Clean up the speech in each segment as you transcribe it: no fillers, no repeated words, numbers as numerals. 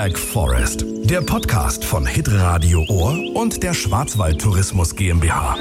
Black Forest, der Podcast von Hitradio Ohr und der Schwarzwald Tourismus GmbH.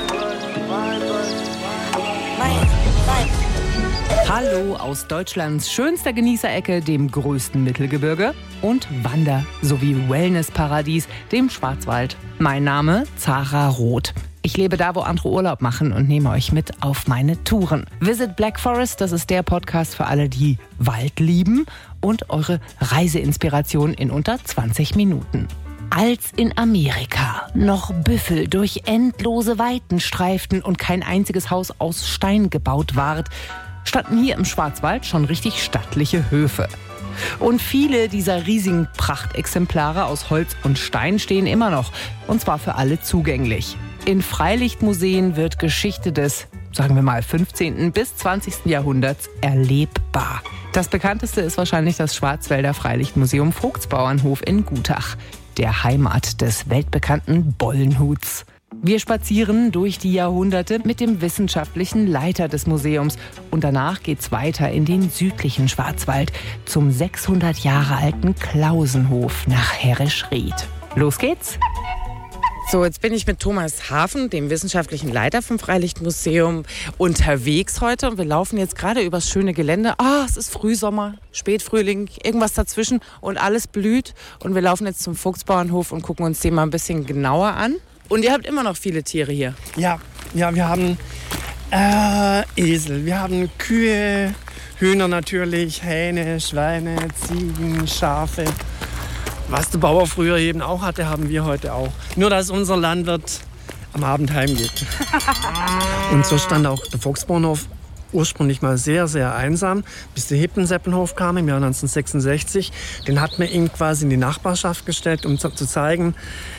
Hallo aus Deutschlands schönster Genießerecke, dem größten Mittelgebirge und Wander- sowie Wellnessparadies, dem Schwarzwald. Mein Name Zara Roth. Ich lebe da, wo andere Urlaub machen und nehme euch mit auf meine Touren. Visit Black Forest, das ist der Podcast für alle, die Wald lieben und eure Reiseinspiration in unter 20 Minuten. Als in Amerika noch Büffel durch endlose Weiten streiften und kein einziges Haus aus Stein gebaut ward, standen hier im Schwarzwald schon richtig stattliche Höfe. Und viele dieser riesigen Prachtexemplare aus Holz und Stein stehen immer noch, und zwar für alle zugänglich. In Freilichtmuseen wird Geschichte des, sagen wir mal, 15. bis 20. Jahrhunderts erlebbar. Das bekannteste ist wahrscheinlich das Schwarzwälder Freilichtmuseum Vogtsbauernhof in Gutach, der Heimat des weltbekannten Bollenhuts. Wir spazieren durch die Jahrhunderte mit dem wissenschaftlichen Leiter des Museums und danach geht's weiter in den südlichen Schwarzwald zum 600 Jahre alten Klausenhof nach Herrischried. Los geht's! So, jetzt bin ich mit Thomas Hafen, dem wissenschaftlichen Leiter vom Freilichtmuseum, unterwegs heute. Und wir laufen jetzt gerade übers schöne Gelände. Es ist Frühsommer, Spätfrühling, irgendwas dazwischen und alles blüht. Und wir laufen jetzt zum Vogtsbauernhof und gucken uns den mal ein bisschen genauer an. Und ihr habt immer noch viele Tiere hier. Ja, wir haben Esel, wir haben Kühe, Hühner natürlich, Hähne, Schweine, Ziegen, Schafe. Was der Bauer früher eben auch hatte, haben wir heute auch. Nur, dass unser Landwirt am Abend heimgeht. Und so stand auch der Vogtsbauernhof ursprünglich mal sehr, sehr einsam, bis der Hippenseppenhof kam im Jahr 1966. Den hat man ihm quasi in die Nachbarschaft gestellt, um zu zeigen,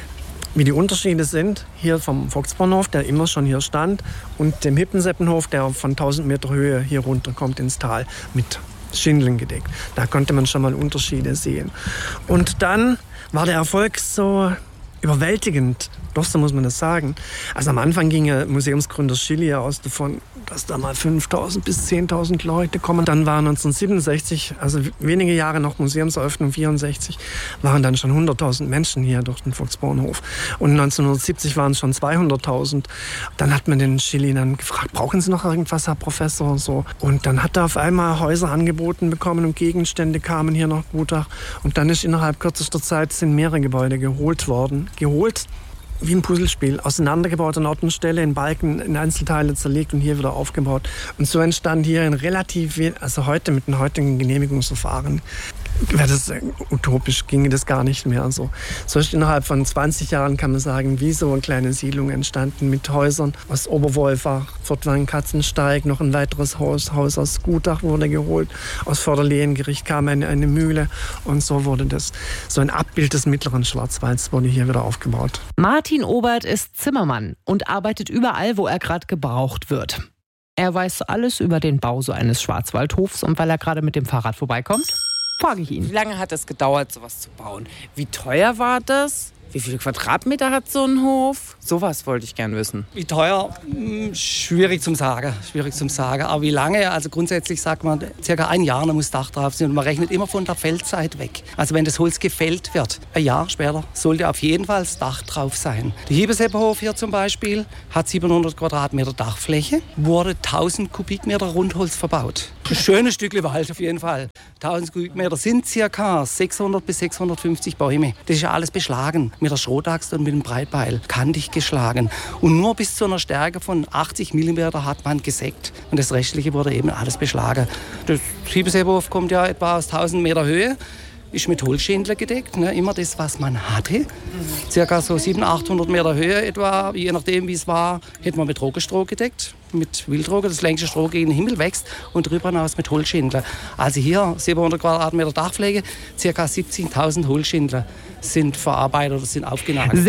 wie die Unterschiede sind. Hier vom Vogtsbauernhof, der immer schon hier stand, und dem Hippenseppenhof, der von 1000 Meter Höhe hier runterkommt ins Tal mit Schindeln gedeckt. Da konnte man schon mal Unterschiede sehen. Und dann war der Erfolg so überwältigend. Doch, so muss man das sagen. Also am Anfang ging ja Museumsgründer Schilly aus davon, dass da mal 5.000 bis 10.000 Leute kommen. Dann waren 1967, also wenige Jahre nach Museumseröffnung, 64, waren dann schon 100.000 Menschen hier durch den Vogtsbauernhof. Und 1970 waren es schon 200.000. Dann hat man den Schilly dann gefragt, brauchen Sie noch irgendwas, Herr Professor? Und so. Und dann hat er auf einmal Häuser angeboten bekommen und Gegenstände kamen hier nach Gutach. Und dann ist innerhalb kürzester Zeit sind mehrere Gebäude geholt worden. Geholt wie ein Puzzlespiel, auseinandergebaut an Ort und Stelle, in Balken, in Einzelteile zerlegt und hier wieder aufgebaut. Und so entstand hier ein also heute mit den heutigen Genehmigungsverfahren, wäre das utopisch, ginge das gar nicht mehr. So ist innerhalb von 20 Jahren, kann man sagen, wie so eine kleine Siedlung entstanden mit Häusern aus Oberwolfach, fortwährend Katzensteig, noch ein weiteres Haus aus Gutach wurde geholt, aus Vorderlehengericht kam eine Mühle und so wurde das, so ein Abbild des mittleren Schwarzwalds wurde hier wieder aufgebaut. Martin Obert ist Zimmermann und arbeitet überall, wo er gerade gebraucht wird. Er weiß alles über den Bau so eines Schwarzwaldhofs und weil er gerade mit dem Fahrrad vorbeikommt, frage ich ihn. Wie lange hat es gedauert, sowas zu bauen? Wie teuer war das? Wie viele Quadratmeter hat so ein Hof? Sowas wollte ich gern wissen. Wie teuer? Schwierig zum sagen. Aber wie lange? Also grundsätzlich sagt man, circa ein Jahr, da muss Dach drauf sein. Und man rechnet immer von der Fällzeit weg. Also wenn das Holz gefällt wird, ein Jahr später sollte auf jeden Fall das Dach drauf sein. Der Hiebeseppenhof hier zum Beispiel hat 700 Quadratmeter Dachfläche, wurde 1000 Kubikmeter Rundholz verbaut. Ein schönes Stückchen Wald auf jeden Fall. 1000 Kubikmeter sind circa 600 bis 650 Bäume. Das ist ja alles beschlagen. Mit der Schrotaxt und mit dem Breitbeil kantig geschlagen. Und nur bis zu einer Stärke von 80 mm hat man gesägt. Und das Restliche wurde eben alles beschlagen. Der Hiebeseppenhof kommt ja etwa aus 1000 Meter Höhe. Ist mit Holzschindler gedeckt, ne? Immer das, was man hatte. Circa so 700, 800 Meter Höhe etwa, je nachdem wie es war, hätten wir mit Roggenstroh gedeckt, mit Wildroge, das längste Stroh gegen den Himmel wächst und darüber hinaus mit Holzschindler. Also hier 700 Quadratmeter Dachfläche, circa 17.000 Holzschindler sind verarbeitet oder sind aufgenagelt.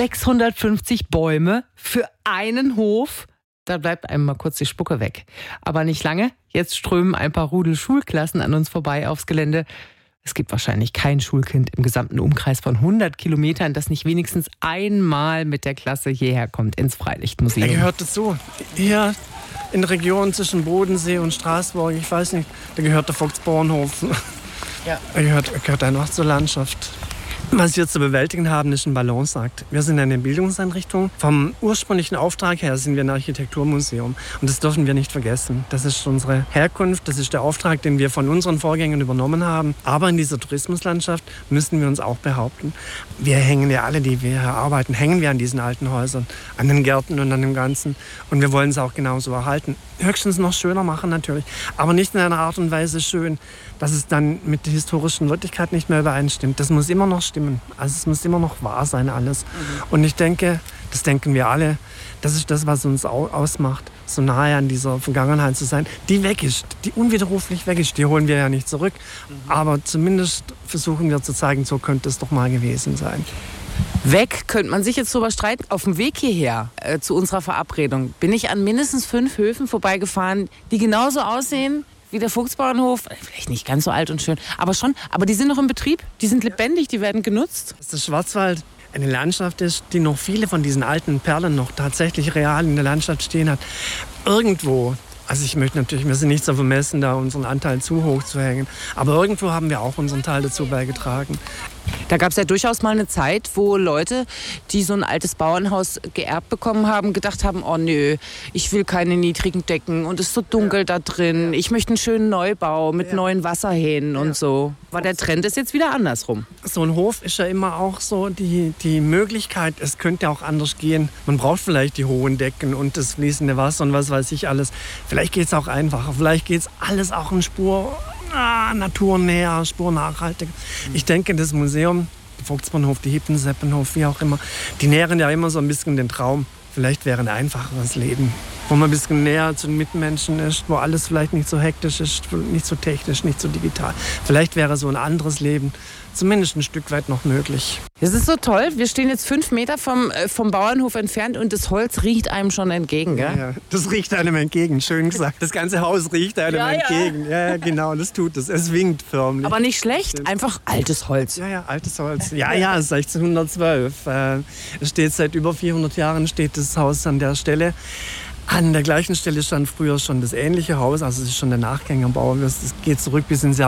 650 Bäume für einen Hof? Da bleibt einem mal kurz die Spucke weg. Aber nicht lange, jetzt strömen ein paar Rudel Schulklassen an uns vorbei aufs Gelände. Es gibt wahrscheinlich kein Schulkind im gesamten Umkreis von 100 Kilometern, das nicht wenigstens einmal mit der Klasse hierher kommt ins Freilichtmuseum. Er gehört dazu. Hier in der Region zwischen Bodensee und Straßburg, ich weiß nicht, da gehört der Vogtsbauernhof. Ja. Er gehört einfach zur Landschaft. Was wir zu bewältigen haben, ist ein Balanceakt. Wir sind eine Bildungseinrichtung. Vom ursprünglichen Auftrag her sind wir ein Architekturmuseum. Und das dürfen wir nicht vergessen. Das ist unsere Herkunft, das ist der Auftrag, den wir von unseren Vorgängern übernommen haben. Aber in dieser Tourismuslandschaft müssen wir uns auch behaupten. Wir hängen ja alle, die wir hier arbeiten, hängen wir an diesen alten Häusern, an den Gärten und an dem Ganzen. Und wir wollen es auch genauso erhalten. Höchstens noch schöner machen natürlich. Aber nicht in einer Art und Weise schön, dass es dann mit der historischen Wirklichkeit nicht mehr übereinstimmt. Das muss immer noch stimmen. Also es muss immer noch wahr sein alles. Und ich denke, das denken wir alle, das ist das, was uns ausmacht, so nahe an dieser Vergangenheit zu sein, die weg ist, die unwiderruflich weg ist. Die holen wir ja nicht zurück. Aber zumindest versuchen wir zu zeigen, so könnte es doch mal gewesen sein. Weg könnte man sich jetzt drüber streiten. Auf dem Weg hierher zu unserer Verabredung bin ich an mindestens 5 Höfen vorbeigefahren, die genauso aussehen wie der Fuchsbauernhof. Vielleicht nicht ganz so alt und schön, aber schon. Aber die sind noch im Betrieb, die sind lebendig, die werden genutzt. Dass der Schwarzwald eine Landschaft ist, die noch viele von diesen alten Perlen noch tatsächlich real in der Landschaft stehen hat. Irgendwo, also ich möchte natürlich, wir sind nicht so vermessen, da unseren Anteil zu hoch zu hängen, aber irgendwo haben wir auch unseren Teil dazu beigetragen. Da gab es ja durchaus mal eine Zeit, wo Leute, die so ein altes Bauernhaus geerbt bekommen haben, gedacht haben, oh nö, ich will keine niedrigen Decken und es ist so dunkel da drin. Ich möchte einen schönen Neubau mit neuen Wasserhähnen und so. Aber der Trend ist jetzt wieder andersrum. So ein Hof ist ja immer auch so die Möglichkeit, es könnte auch anders gehen. Man braucht vielleicht die hohen Decken und das fließende Wasser und was weiß ich alles. Vielleicht geht es auch einfacher, vielleicht geht es alles auch in Spur naturnäher, spurnachhaltig. Ich denke, das Museum, der Fuchsbauernhof, die Hippenseppenhof, wie auch immer, die nähren ja immer so ein bisschen den Traum. Vielleicht wäre ein einfacheres Leben, wo man ein bisschen näher zu den Mitmenschen ist, wo alles vielleicht nicht so hektisch ist, nicht so technisch, nicht so digital. Vielleicht wäre so ein anderes Leben zumindest ein Stück weit noch möglich. Das ist so toll. Wir stehen jetzt 5 Meter vom Bauernhof entfernt und das Holz riecht einem schon entgegen, gell? Ja, das riecht einem entgegen, schön gesagt. Das ganze Haus riecht einem entgegen. Ja, genau, das tut es. Es winkt förmlich. Aber nicht schlecht, einfach altes Holz. Ja, altes Holz. Ja, 1612. Es steht seit über 400 Jahren, steht das Haus an der Stelle. An der gleichen Stelle stand früher schon das ähnliche Haus, also es ist schon der Nachgängerbau. Es geht zurück bis ins Jahr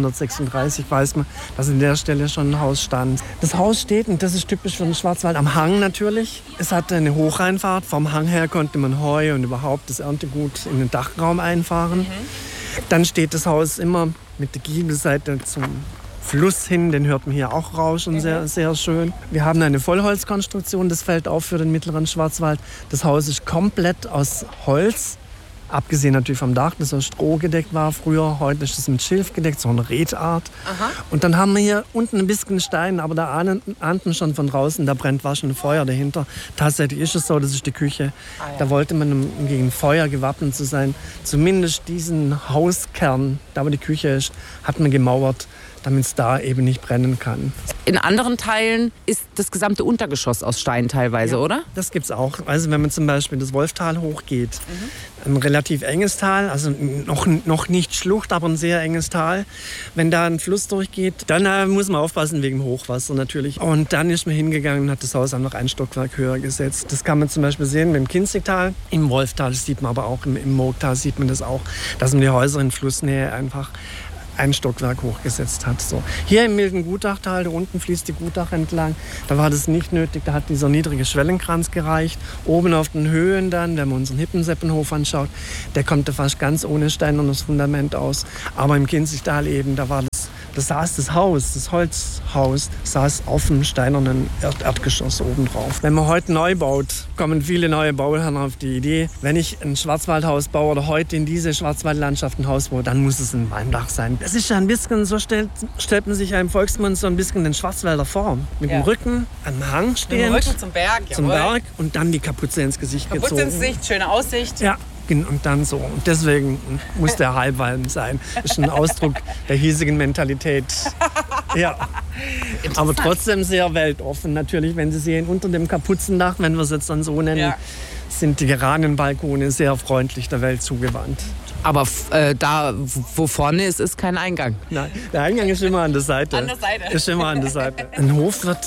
1436, weiß man, dass an der Stelle schon ein Haus stand. Das Haus steht, und das ist typisch für den Schwarzwald, am Hang natürlich. Es hatte eine Hochreinfahrt. Vom Hang her konnte man Heu und überhaupt das Erntegut in den Dachraum einfahren. Dann steht das Haus immer mit der Giebelseite zum Fluss hin, den hört man hier auch rauschen, sehr, sehr schön. Wir haben eine Vollholzkonstruktion, das fällt auf für den mittleren Schwarzwald. Das Haus ist komplett aus Holz, abgesehen natürlich vom Dach, das aus Stroh gedeckt war früher. Heute ist es mit Schilf gedeckt, so eine Redart. Aha. Und dann haben wir hier unten ein bisschen Stein, aber da ahnten schon von draußen, da brennt waschen Feuer dahinter. Tatsächlich ist es so, das ist die Küche. Da wollte man, um gegen Feuer gewappnet zu sein, zumindest diesen Hauskern, da wo die Küche ist, hat man gemauert, damit es da eben nicht brennen kann. In anderen Teilen ist das gesamte Untergeschoss aus Stein teilweise, oder? Das gibt's auch. Also wenn man zum Beispiel das Wolftal hochgeht, ein relativ enges Tal, also noch nicht Schlucht, aber ein sehr enges Tal. Wenn da ein Fluss durchgeht, dann muss man aufpassen wegen Hochwasser natürlich. Und dann ist man hingegangen und hat das Haus einfach ein Stockwerk höher gesetzt. Das kann man zum Beispiel sehen im Kinzigtal. Im Wolftal sieht man aber auch, im Moogtal sieht man das auch, dass man die Häuser in Flussnähe einfach ein Stockwerk hochgesetzt hat. So. Hier im milden Gutachtal, da unten fließt die Gutach entlang, da war das nicht nötig, da hat dieser niedrige Schwellenkranz gereicht. Oben auf den Höhen dann, wenn man unseren Hippenseppenhof anschaut, der kommt da fast ganz ohne steinernes Fundament aus. Aber im Kinzigtal eben, da saß das Haus, das Holzhaus, saß auf dem steinernen Erdgeschoss oben drauf. Wenn man heute neu baut, kommen viele neue Bauherren auf die Idee, wenn ich ein Schwarzwaldhaus baue oder heute in diese Schwarzwaldlandschaft ein Haus baue, dann muss es ein Walmdach sein. Das ist ja ein bisschen, so stellt man sich ja im Volksmund so ein bisschen den Schwarzwälder vor. Mit dem Rücken am Hang stehend. Mit dem Rücken zum Berg, zum Berg und dann die Kapuze ins Gesicht gezogen. Kapuze ins Gesicht, schöne Aussicht. Ja. Und dann so. Und deswegen muss der Halbwalm sein. Das ist ein Ausdruck der hiesigen Mentalität. Ja. Aber trotzdem sehr weltoffen. Natürlich, wenn Sie sehen, unter dem Kapuzendach, wenn wir es jetzt dann so nennen, sind die Geranienbalkone sehr freundlich der Welt zugewandt. Aber da, wo vorne ist kein Eingang. Nein, der Eingang ist immer an der Seite. An der Seite. Ist immer an der Seite. Ein Hof wird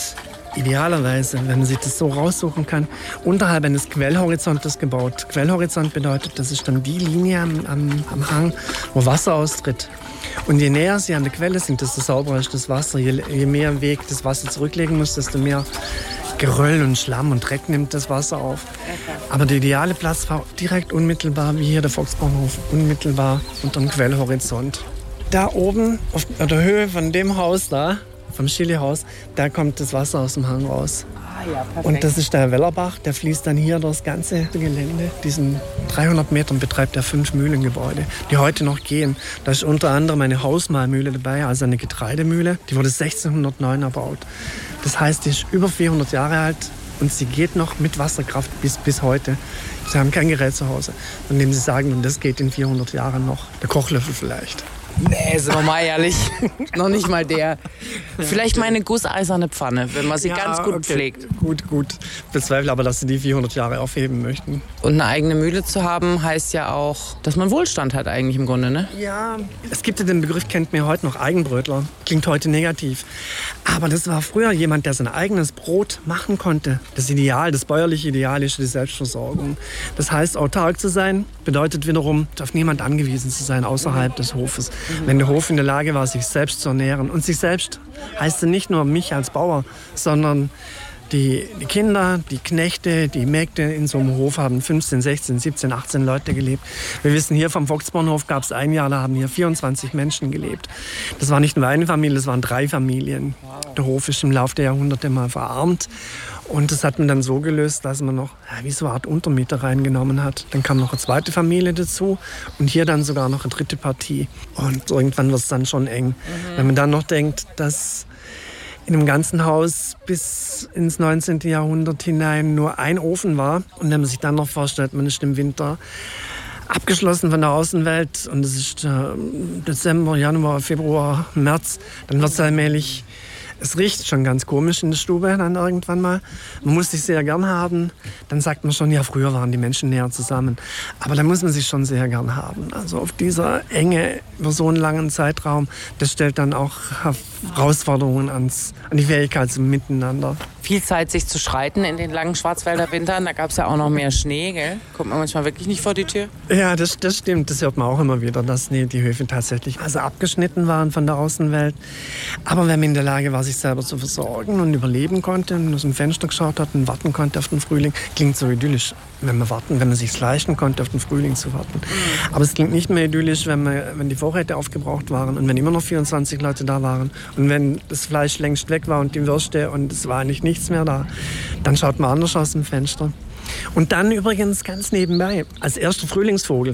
idealerweise, wenn man sich das so raussuchen kann, unterhalb eines Quellhorizontes gebaut. Quellhorizont bedeutet, das ist dann die Linie am Hang, wo Wasser austritt. Und je näher sie an der Quelle sind, desto sauberer ist das Wasser. Je mehr Weg das Wasser zurücklegen muss, desto mehr Geröll und Schlamm und Dreck nimmt das Wasser auf. Aber der ideale Platz war direkt unmittelbar, wie hier der Volksbahnhof, unmittelbar unter dem Quellhorizont. Da oben auf der Höhe von dem Haus da, vom Chilihaus, da kommt das Wasser aus dem Hang raus. Ja, perfekt. Und das ist der Wellerbach, der fließt dann hier durchs ganze Gelände. Diesen 300 Metern betreibt er 5 Mühlengebäude, die heute noch gehen. Da ist unter anderem eine Hausmahlmühle dabei, also eine Getreidemühle. Die wurde 1609 erbaut. Das heißt, die ist über 400 Jahre alt und sie geht noch mit Wasserkraft bis heute. Sie haben kein Gerät zu Hause, von dem sie sagen, und das geht in 400 Jahren noch. Der Kochlöffel vielleicht. Nee, sind wir mal ehrlich. Noch nicht mal der. Vielleicht mal eine gusseiserne Pfanne, wenn man sie ganz gut pflegt. Gut. Bezweifle aber, dass sie die 400 Jahre aufheben möchten. Und eine eigene Mühle zu haben, heißt ja auch, dass man Wohlstand hat eigentlich im Grunde, ne? Ja, es gibt ja den Begriff, kennt man heute noch, Eigenbrötler. Klingt heute negativ. Aber das war früher jemand, der sein eigenes Brot machen konnte. Das Ideal, das bäuerliche Ideal ist die Selbstversorgung. Das heißt, autark zu sein, bedeutet wiederum, auf niemand angewiesen zu sein, außerhalb des Hofes. Wenn der Hof in der Lage war, sich selbst zu ernähren. Und sich selbst heißt nicht nur mich als Bauer, sondern die Kinder, die Knechte, die Mägde in so einem Hof haben 15, 16, 17, 18 Leute gelebt. Wir wissen, hier vom Volksbahnhof gab es ein Jahr, da haben hier 24 Menschen gelebt. Das war nicht nur eine Familie, das waren 3 Familien. Der Hof ist im Laufe der Jahrhunderte mal verarmt. Und das hat man dann so gelöst, dass man noch wie so eine Art Untermieter reingenommen hat. Dann kam noch eine zweite Familie dazu und hier dann sogar noch eine dritte Partie. Und irgendwann wird es dann schon eng. Wenn man dann noch denkt, dass in dem ganzen Haus bis ins 19. Jahrhundert hinein nur ein Ofen war. Und wenn man sich dann noch vorstellt, man ist im Winter abgeschlossen von der Außenwelt und es ist Dezember, Januar, Februar, März, dann wird es allmählich. Es riecht schon ganz komisch in der Stube dann irgendwann mal. Man muss sich sehr gern haben. Dann sagt man schon, ja, früher waren die Menschen näher zusammen. Aber da muss man sich schon sehr gern haben. Also auf dieser Enge über so einen langen Zeitraum, das stellt dann auch Herausforderungen an die Fähigkeit zum Miteinander. Viel Zeit, sich zu streiten in den langen Schwarzwälder Wintern. Da gab es ja auch noch mehr Schnee, gell? Kommt man manchmal wirklich nicht vor die Tür? Ja, das stimmt. Das hört man auch immer wieder, dass die Höfe tatsächlich abgeschnitten waren von der Außenwelt. Aber wenn man in der Lage war, sich selber zu versorgen und überleben konnte und aus dem Fenster geschaut hat und warten konnte auf den Frühling, klingt so idyllisch, wenn man sich es leisten konnte, auf den Frühling zu warten. Aber es klingt nicht mehr idyllisch, wenn die Vorräte aufgebraucht waren und wenn immer noch 24 Leute da waren und wenn das Fleisch längst weg war und die Würste und es war eigentlich nichts mehr da, dann schaut man anders aus dem Fenster. Und dann übrigens ganz nebenbei, als erster Frühlingsvogel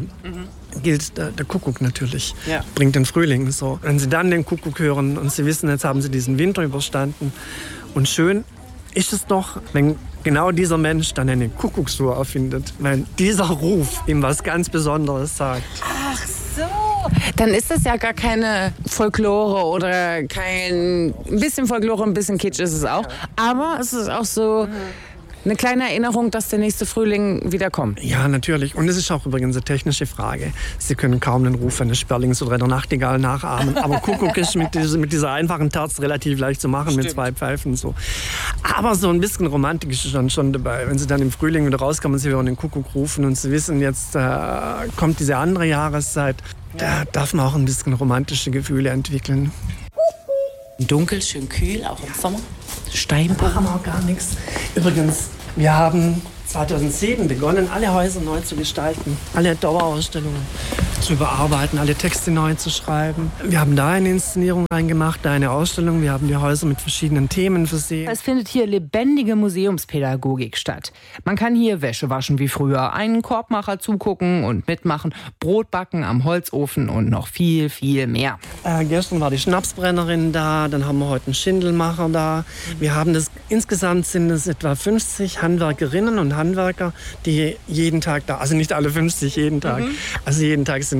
gilt der Kuckuck natürlich, bringt den Frühling. So. Wenn Sie dann den Kuckuck hören und Sie wissen, jetzt haben Sie diesen Winter überstanden und schön ist es doch, wenn genau dieser Mensch dann eine Kuckucksuhr erfindet, weil dieser Ruf ihm was ganz Besonderes sagt. Ach so. Dann ist das ja gar keine Folklore oder ein bisschen Folklore, ein bisschen Kitsch ist es auch. Aber es ist auch so eine kleine Erinnerung, dass der nächste Frühling wieder kommt. Ja, natürlich. Und es ist auch übrigens eine technische Frage. Sie können kaum den Ruf eines Sperlings oder einer Nachtigall nachahmen. Aber Kuckuck ist mit dieser einfachen Terz relativ leicht zu machen. Stimmt. Mit 2 Pfeifen und so. Aber so ein bisschen Romantik ist dann schon dabei. Wenn Sie dann im Frühling wieder rauskommen, Sie hören den Kuckuck rufen und Sie wissen, jetzt kommt diese andere Jahreszeit. Da darf man auch ein bisschen romantische Gefühle entwickeln. Dunkel, schön kühl, auch im Sommer. Steinbruch. Machen wir auch gar nichts. Übrigens, wir haben 2007 begonnen, alle Häuser neu zu gestalten, alle Dauerausstellungen zu überarbeiten, alle Texte neu zu schreiben. Wir haben da eine Inszenierung reingemacht, da eine Ausstellung. Wir haben die Häuser mit verschiedenen Themen versehen. Es findet hier lebendige Museumspädagogik statt. Man kann hier Wäsche waschen wie früher, einen Korbmacher zugucken und mitmachen, Brot backen am Holzofen und noch viel, viel mehr. Gestern war die Schnapsbrennerin da, dann haben wir heute einen Schindelmacher da. Wir haben insgesamt sind es etwa 50 Handwerkerinnen und Handwerker, die jeden Tag da, also nicht alle 50 jeden Tag, also jeden Tag sind